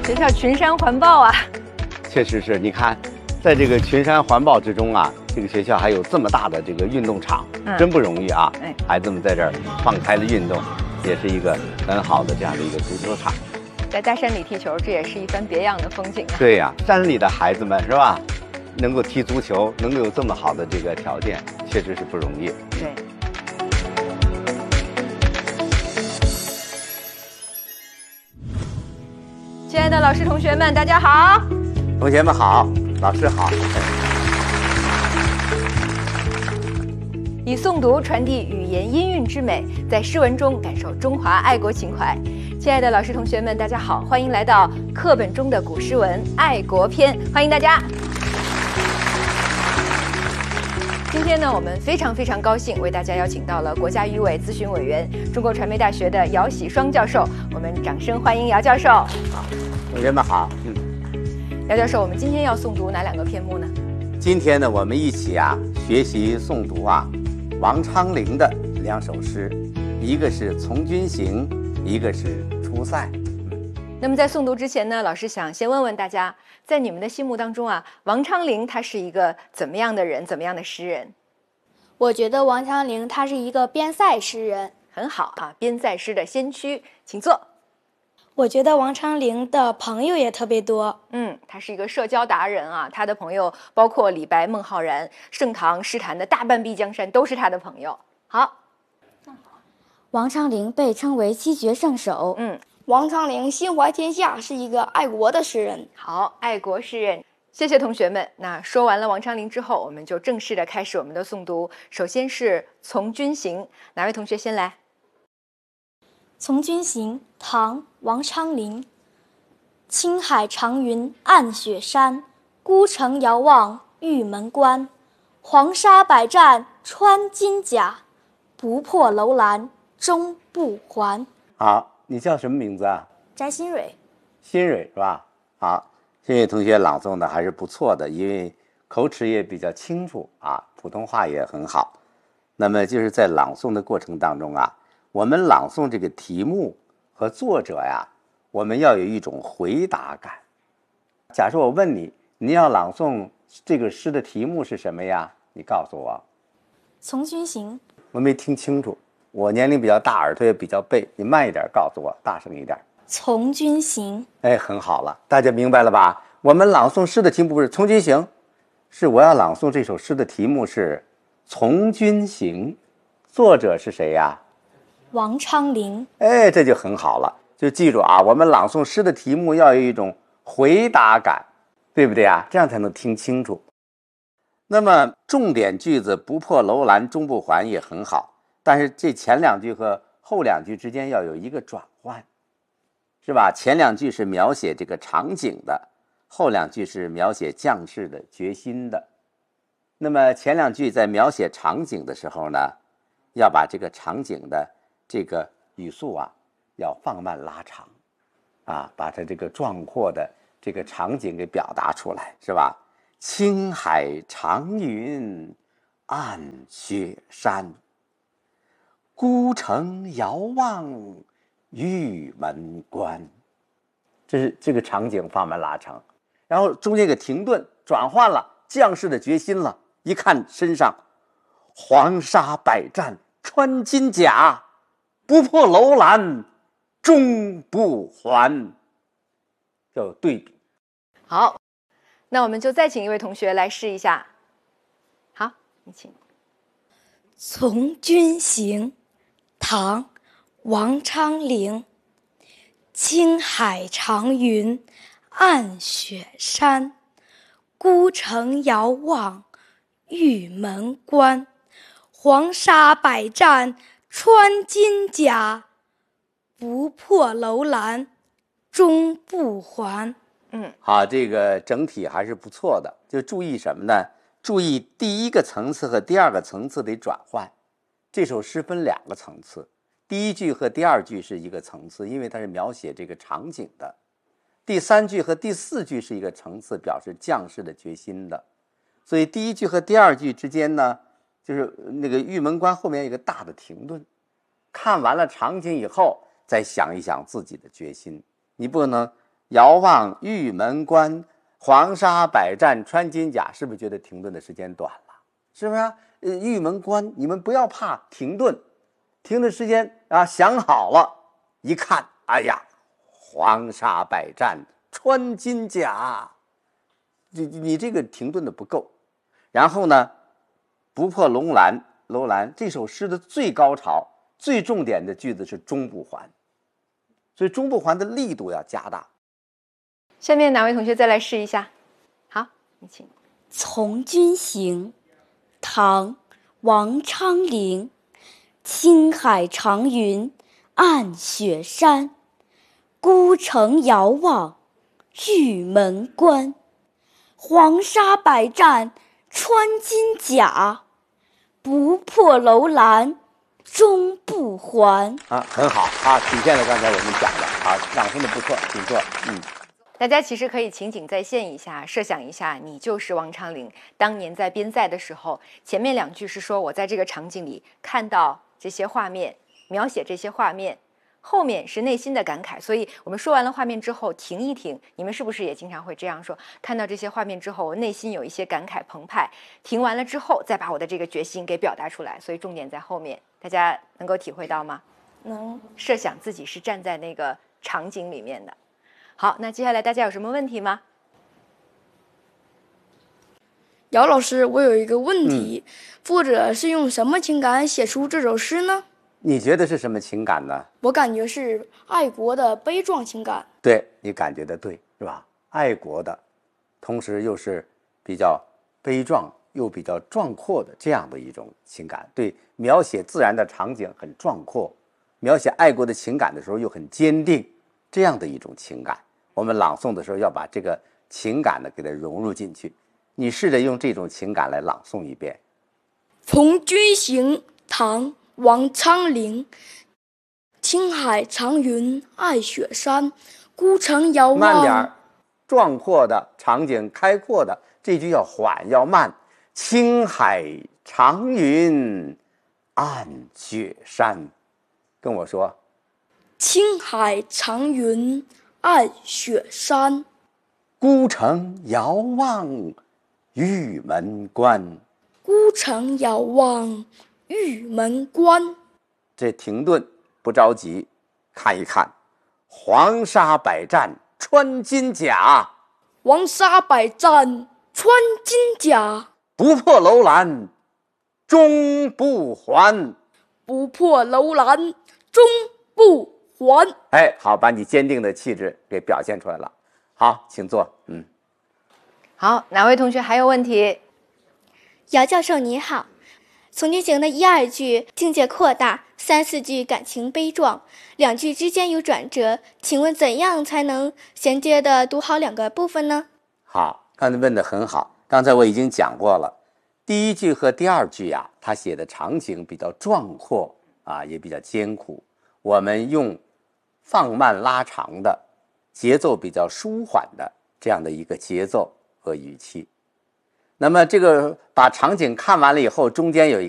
学校群山环抱啊！ 确实是，你看，在这个群山环抱之中啊，这个学校还有这么大的这个运动场，真不容易啊！孩子们在这儿放开了运动，也是一个很好的这样的一个足球场。 在大山里踢球，这也是一番别样的风景啊！ 对呀，山里的孩子们是吧？能够踢足球，能够有这么好的这个条件，确实是不容易。 对。亲爱的老师、同学们，大家好！ 同学们好，老师好。 以诵读传递语言音韵之美，在诗文中感受中华爱国情怀。亲爱的老师、同学们，大家好，欢迎来到课本中的古诗文《爱国篇》，欢迎大家。今天呢，我们非常高兴为大家邀请到了国家语委咨询委员、中国传媒大学的姚喜双教授，我们掌声欢迎姚教授。 好，同学们好。 姚教授，我们今天要诵读哪两个篇目呢？ 今天呢，我们一起学习诵读王昌龄的2首诗，一个是《从军行》，一个是《出塞》。 那么在诵读之前呢，老师想先问问大家，在你们的心目当中王昌龄他是一个怎么样的人，怎么样的诗人？ 我觉得王昌龄他是一个边塞诗人。 很好边塞诗的先驱，请坐。 我觉得王昌龄的朋友也特别多。 他是一个社交达人他的朋友包括李白、孟浩然，盛唐诗坛的大半壁江山都是他的朋友。好， 王昌龄被称为七绝圣手。 王昌龄心怀天下，是一个爱国的诗人。 好，爱国诗人，谢谢同学们。那说完了王昌龄之后，我们就正式的开始我们的诵读。首先是《从军行》，哪位同学先来？ 《从军行》唐·王昌龄。青海长云暗雪山，孤城遥望玉门关。黄沙百战穿金甲，不破楼兰终不还。 好，你叫什么名字啊？ 翟新蕊。 新蕊是吧？好，这位同学朗诵的还是不错的，因为口齿也比较清楚普通话也很好。那么就是在朗诵的过程当中我们朗诵这个题目和作者我们要有一种回答感。假设我问你，你要朗诵这个诗的题目是什么呀？你告诉我。 从军行。 我没听清楚，我年龄比较大，耳朵也比较背，你慢一点告诉我，大声一点。 从军行。 很好了，大家明白了吧？我们朗诵诗的题目不是从军行，是我要朗诵这首诗的题目是从军行，作者是谁呀？ 王昌龄。 这就很好了，就记住我们朗诵诗的题目要有一种回答感，对不对这样才能听清楚。那么重点句子不破楼兰终不还也很好，但是这前2句和后2句之间要有一个转换，是吧？前2句是描写这个场景的，后2句是描写将士的决心的。那么前2句在描写场景的时候呢，要把这个场景的这个语速要放慢拉长把它这个壮阔的这个场景给表达出来，是吧？青海长云暗雪山，孤城遥望玉门关。这是这个场景放慢拉长，然后中间一个停顿，转换了将士的决心了。一看身上黄沙百战穿金甲，不破楼兰终不还，要有对比。 好，那我们就再请一位同学来试一下。好，你请。 从军行，唐·王昌龄。青海长云暗雪山，孤城遥望玉门关。黄沙百战穿金甲，不破楼兰终不还。 好，这个整体还是不错的。就注意什么呢？注意第一个层次和第2个层次得转换。这首诗分2个层次，第1句和第2句是一个层次，因为它是描写这个场景的。第3句和第4句是一个层次，表示将士的决心的。所以第1句和第2句之间呢，就是那个玉门关后面有一个大的停顿，看完了场景以后再想一想自己的决心。你不能遥望玉门关，黄沙百战穿金甲。是不是觉得停顿的时间短了？是不是啊？玉门关，你们不要怕停顿，停的时间啊，想好了，一看，哎呀，黄沙百战穿金甲，你这个停顿的不够。然后呢，不破楼兰，这首诗的最高潮、最重点的句子是中部环，所以中部环的力度要加大。 下面哪位同学再来试一下？好，你请。 从军行，唐·王昌龄。青海长云暗雪山，孤城遥望玉门关。黄沙百战穿金甲，不破楼兰终不还。 很好啊，体现了刚才我们讲的啊，朗诵的不错，请坐。 大家其实可以情景再现一下，设想一下，你就是王昌龄，当年在边塞的时候，前面2句是说我在这个场景里看到这些画面，描写这些画面，后面是内心的感慨。所以我们说完了画面之后停一停，你们是不是也经常会这样说？看到这些画面之后，我内心有一些感慨澎湃，停完了之后再把我的这个决心给表达出来，所以重点在后面。大家能够体会到吗？ 能。 设想自己是站在那个场景里面的。好，那接下来大家有什么问题吗？ 姚老师，我有一个问题，作者是用什么情感写出这首诗呢？ 你觉得是什么情感呢？ 我感觉是爱国的悲壮情感。 对，你感觉的对，是吧？爱国的，同时又是比较悲壮又比较壮阔的这样的一种情感。对，描写自然的场景很壮阔，描写爱国的情感的时候又很坚定，这样的一种情感。我们朗诵的时候要把这个情感呢给它融入进去。你试着用这种情感来朗诵一遍。 从军行，唐·王昌龄。青海长云暗雪山，孤城遥望。 慢点，壮阔的场景，开阔的，这句要缓要慢。青海长云暗雪山，跟我说。 青海长云暗雪山， 孤城遥望玉门关。 孤城遥望玉门关。 这停顿不着急，看一看，黄沙百战穿金甲。 黄沙百战穿金甲， 不破楼兰终不还。 不破楼兰终不还。 哎，好，把你坚定的气质给表现出来了。好，请坐。 好，哪位同学还有问题？ 姚教授你好，从军行的1、2句境界扩大，3、4句感情悲壮，2句之间有转折，请问怎样才能衔接的读好2个部分呢？ 好，刚才问得很好。刚才我已经讲过了，第1句和第2句啊，他写的场景比较壮阔啊，也比较艰苦。我们用放慢拉长的节奏，比较舒缓的这样的一个节奏和语气。那么这个把场景看完了以后，中间有一